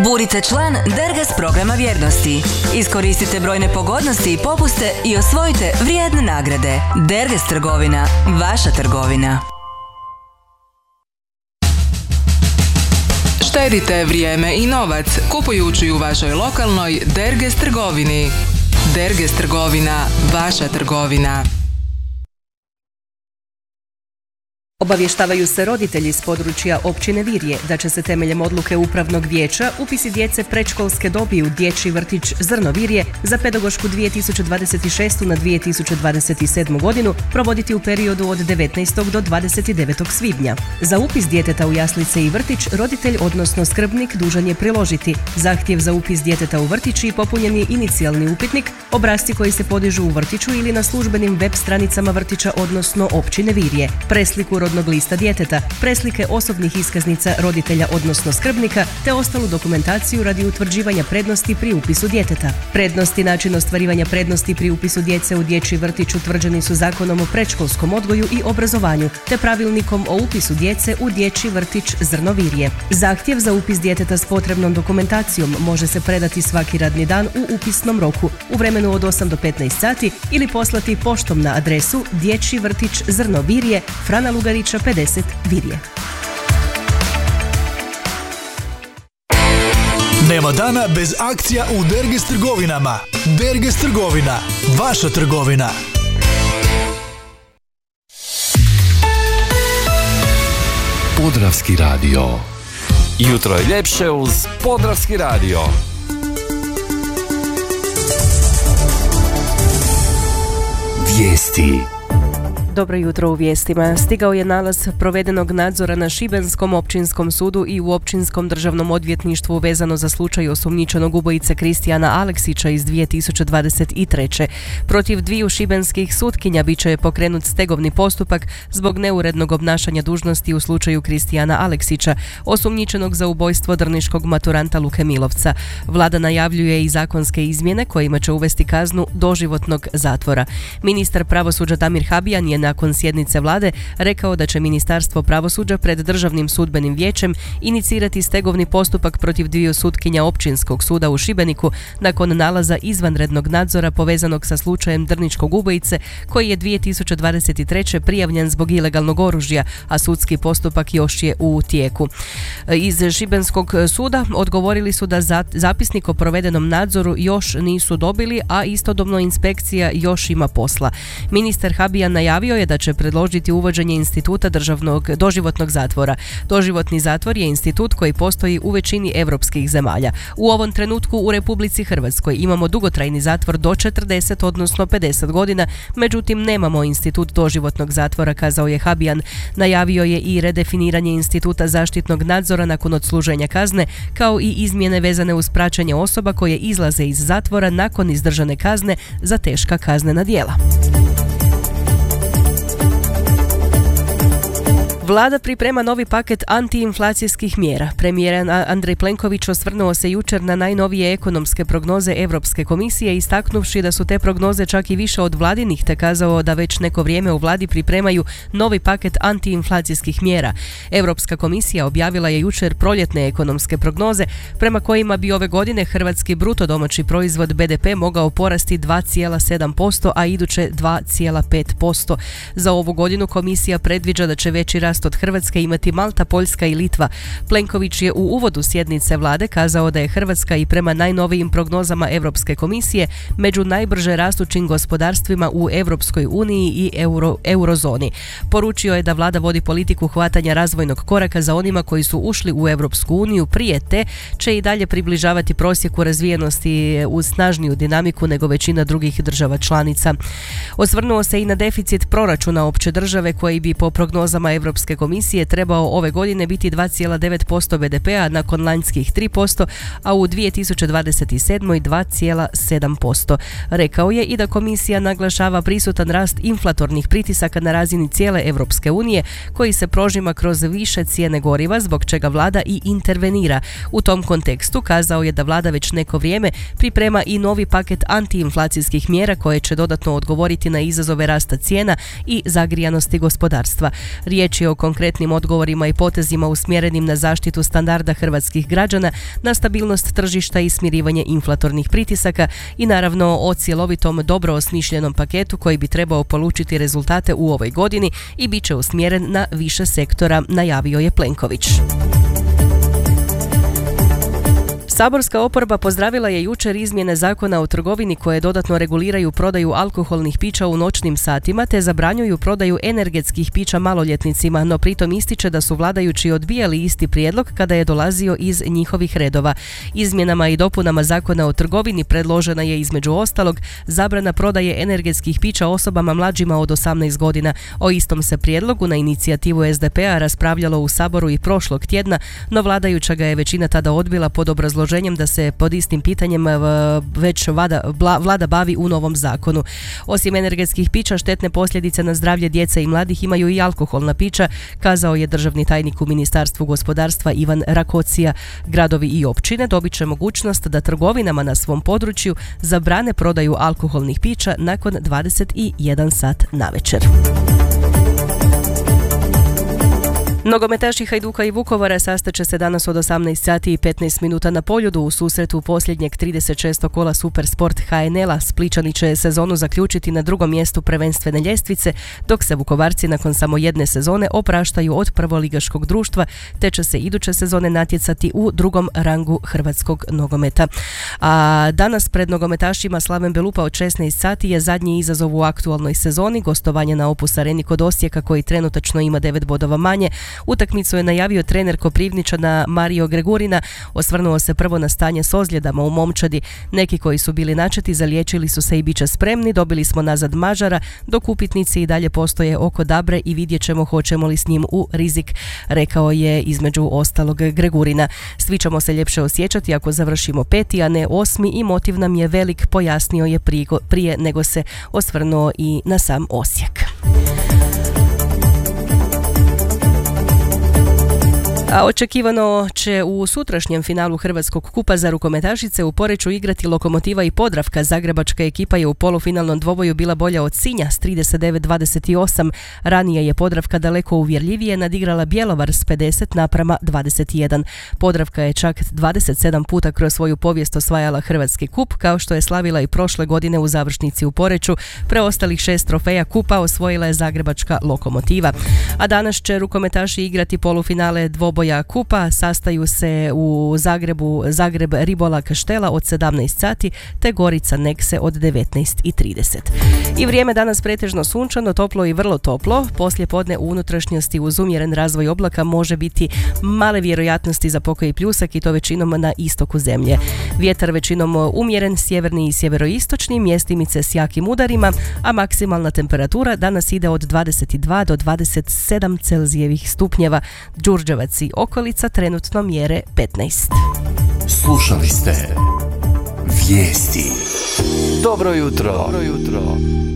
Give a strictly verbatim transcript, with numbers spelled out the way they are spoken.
Budite član Derges programa vjernosti. Iskoristite brojne pogodnosti i popuste i osvojite vrijedne nagrade. Derges trgovina, vaša trgovina. Štedite vrijeme i novac kupujući u vašoj lokalnoj Derges trgovini. Derges trgovina, vaša trgovina. Obavještavaju se roditelji s područja općine Virje da će se temeljem odluke Upravnog vijeća upisi djece predškolske dobi u dječji vrtić Zrno Virje za pedagošku dvije tisuće dvadeset šeste. na dvije tisuće dvadeset sedmu. godinu provoditi u periodu od devetnaestog do dvadeset devetog svibnja. Za upis djeteta u jaslice i vrtić roditelj, odnosno skrbnik, dužan je priložiti zahtjev za upis djeteta u vrtić i popunjeni inicijalni upitnik, obrasci koji se podižu u vrtiću ili na službenim web stranicama vrtića, odnosno općine Virje, presliku rodnog lista djeteta, preslike osobnih iskaznica roditelja odnosno skrbnika, te ostalu dokumentaciju radi utvrđivanja prednosti pri upisu djeteta. Prednosti i način ostvarivanja prednosti pri upisu djece u dječji vrtić utvrđeni su Zakonom o predškolskom odgoju i obrazovanju, te pravilnikom o upisu djece u dječji vrtić Zrno Virje. Zahtjev za upis djeteta s potrebnom dokumentacijom može se predati svaki radni dan u upisnom roku u vremenu od osam do petnaest sati ili poslati poštom na adresu Dječji vrtić Zrno Virje, Frana Lugarića pedeset, Virje. Nema dana bez akcija u Derges trgovinama. Derges trgovina, vaša trgovina. Podravski radio. Jutro je ljepše uz Podravski radio. Vijesti. Dobro jutro u vijestima. Stigao je nalaz provedenog nadzora na Šibenskom općinskom sudu i u Općinskom državnom odvjetništvu vezano za slučaj osumnjičenog ubojice Kristijana Aleksića iz dvije tisuće dvadeset treće. Protiv dviju šibenskih sutkinja bit će pokrenut stegovni postupak zbog neurednog obnašanja dužnosti u slučaju Kristijana Aleksića, osumnjičenog za ubojstvo drniškog maturanta Luke Milovca. Vlada najavljuje i zakonske izmjene kojima će uvesti kaznu doživotnog zatvora. Ministar pravosuđa Damir Habijan je nakon sjednice vlade rekao da će Ministarstvo pravosuđa pred Državnim sudbenim vijećem inicirati stegovni postupak protiv dviju sutkinja Općinskog suda u Šibeniku nakon nalaza izvanrednog nadzora povezanog sa slučajem drničkog ubojice koji je dvije tisuće dvadeset treće prijavljen zbog ilegalnog oružja, a sudski postupak još je u tijeku. Iz Šibenskog suda odgovorili su da zapisnik o provedenom nadzoru još nisu dobili, a istodobno inspekcija još ima posla. Ministar Habijan najavio je da će predložiti uvođenje instituta državnog doživotnog zatvora. Doživotni zatvor je institut koji postoji u većini europskih zemalja. U ovom trenutku u Republici Hrvatskoj imamo dugotrajni zatvor do četrdeset odnosno pedeset godina, međutim nemamo institut doživotnog zatvora, kazao je Habijan. Najavio je i redefiniranje instituta zaštitnog nadzora nakon odsluženja kazne, kao i izmjene vezane uz praćenje osoba koje izlaze iz zatvora nakon izdržane kazne za teška kaznena djela. Vlada priprema novi paket antiinflacijskih mjera. Premijer Andrej Plenković osvrnuo se jučer na najnovije ekonomske prognoze Europske komisije, istaknuvši da su te prognoze čak i više od vladinih, te kazao da već neko vrijeme u vladi pripremaju novi paket antiinflacijskih mjera. Europska komisija objavila je jučer proljetne ekonomske prognoze prema kojima bi ove godine hrvatski bruto domaći proizvod B D P mogao porasti dva zarez sedam posto, a iduće dva zarez pet posto. Za ovu godinu komisija predviđa da će veći rast od Hrvatske imati Malta, Poljska i Litva. Plenković je u uvodu sjednice vlade kazao da je Hrvatska i prema najnovijim prognozama Europske komisije među najbrže rastućim gospodarstvima u Europskoj uniji i euro, eurozoni. Poručio je da vlada vodi politiku hvatanja razvojnog koraka za onima koji su ušli u Europsku uniju prije te, će i dalje približavati prosjeku razvijenosti uz snažniju dinamiku nego većina drugih država članica. Osvrnuo se i na deficit proračuna opće države koji bi po prognozama Europske komisije trebao ove godine biti dva zarez devet posto B D P-a nakon lanjskih tri posto, a u dvije tisuće dvadeset sedmoj dva zarez sedam posto. Rekao je i da komisija naglašava prisutan rast inflatornih pritisaka na razini cijele Europske unije koji se prožima kroz više cijene goriva, zbog čega vlada i intervenira. U tom kontekstu kazao je da vlada već neko vrijeme priprema i novi paket antiinflacijskih mjera koje će dodatno odgovoriti na izazove rasta cijena i zagrijanosti gospodarstva. Riječ je o o konkretnim odgovorima i potezima usmjerenim na zaštitu standarda hrvatskih građana, na stabilnost tržišta i smirivanje inflatornih pritisaka i naravno o cjelovitom dobro osmišljenom paketu koji bi trebao polučiti rezultate u ovoj godini i bit će usmjeren na više sektora, najavio je Plenković. Saborska oporba pozdravila je jučer izmjene zakona o trgovini koje dodatno reguliraju prodaju alkoholnih pića u noćnim satima te zabranjuju prodaju energetskih pića maloljetnicima, no pritom ističe da su vladajući odbijali isti prijedlog kada je dolazio iz njihovih redova. Izmjenama i dopunama zakona o trgovini predložena je između ostalog zabrana prodaje energetskih pića osobama mlađima od osamnaest godina. O istom se prijedlogu na inicijativu es de pe a raspravljalo u Saboru i prošlog tjedna, no vladajuća ga je većina tada odbila pod obrazloženjem da se pod istim pitanjem već vlada, vlada bavi u novom zakonu. Osim energetskih pića, štetne posljedice na zdravlje djece i mladih imaju i alkoholna pića, kazao je državni tajnik u Ministarstvu gospodarstva Ivan Rakocija. Gradovi i općine dobit će mogućnost da trgovinama na svom području zabrane prodaju alkoholnih pića nakon dvadeset jedan sat navečer. Nogometaši Hajduka i Vukovara sastaće se danas od osamnaest sati i petnaest minuta na Poljudu u susretu posljednjeg trideset šestog kola Supersport ha en el-a. Spličani će sezonu zaključiti na drugom mjestu prvenstvene ljestvice, dok se Vukovarci nakon samo jedne sezone opraštaju od prvoligaškog društva, te će se iduće sezone natjecati u drugom rangu hrvatskog nogometa. A danas pred nogometašima Slaven Belupa od šesnaest sati je zadnji izazov u aktualnoj sezoni, gostovanje na Opus Areni kod Osijeka koji trenutačno ima devet bodova manje. Utakmicu je najavio trener Koprivničana Mario Gregurina. Osvrnuo se prvo na stanje s ozljedama u momčadi. Neki koji su bili načeti zaliječili su se i bit će spremni. Dobili smo nazad Mažara, dok upitnici i dalje postoje oko Dabre i vidjet ćemo hoćemo li s njim u rizik, rekao je između ostalog Gregurina. Svi ćemo se ljepše osjećati ako završimo peti, a ne osmi i motiv nam je velik, pojasnio je prije, prije nego se osvrnuo i na sam Osijek. A očekivano će u sutrašnjem finalu Hrvatskog kupa za rukometašice u Poreču igrati Lokomotiva i Podravka. Zagrebačka ekipa je u polufinalnom dvoboju bila bolja od Sinja s trideset devet dvadeset osam. Ranije je Podravka daleko uvjerljivije nadigrala Bjelovar s pedeset naprama dvadeset jedan. Podravka je čak dvadeset sedam puta kroz svoju povijest osvajala Hrvatski kup, kao što je slavila i prošle godine u završnici u Poreču. Preostalih šest trofeja kupa osvojila je Zagrebačka Lokomotiva. A danas će rukometaši igrati polufinale dvoboja kupa, sastaju se u Zagrebu Zagreb Ribola Kaštela od sedamnaest sati te Gorica Nekse od devetnaest i trideset. I vrijeme danas pretežno sunčano, toplo i vrlo toplo. Poslije podne u unutrašnjosti uz umjeren razvoj oblaka može biti male vjerojatnosti za pokoji pljusak i to većinom na istoku zemlje. Vjetar većinom umjeren, sjeverni i sjeveroistočni, mjestimice s jakim udarima, a maksimalna temperatura danas ide od dvadeset dva do dvadeset sedam Celzijevih stupnjeva. Đurđevac i okolica trenutno mjere petnaest. Slušali ste Vijesti. Dobro jutro. Dobro jutro.